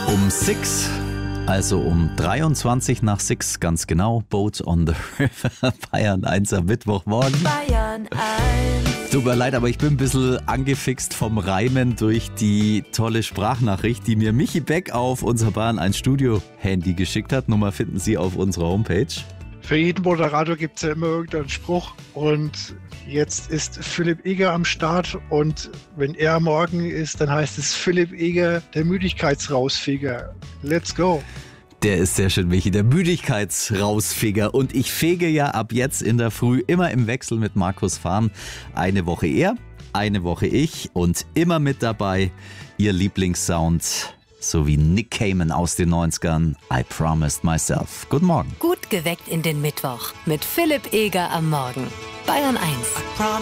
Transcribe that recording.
Um 6, also um 23 nach 6 ganz genau, Boat on the River, Bayern 1 am Mittwochmorgen. Bayern 1. Tut mir leid, aber ich bin ein bisschen angefixt vom Reimen durch die tolle Sprachnachricht, die mir Michi Beck auf unser Bayern 1 Studio-Handy geschickt hat. Nummer finden Sie auf unserer Homepage. Für jeden Moderator gibt es ja immer irgendeinen Spruch und jetzt ist Philipp Eger am Start und wenn er morgen ist, dann heißt es Philipp Eger, der Müdigkeitsrausfeger. Let's go! Der ist sehr schön, Michi, der Müdigkeitsrausfeger. Und ich fege ja ab jetzt in der Früh immer im Wechsel mit Markus Fahn. Eine Woche er, eine Woche ich und immer mit dabei Ihr Lieblingssound, so wie Nick Cayman aus den 90ern. I Promised Myself. Guten Morgen. Gut geweckt in den Mittwoch mit Philipp Eger am Morgen. Bayern 1.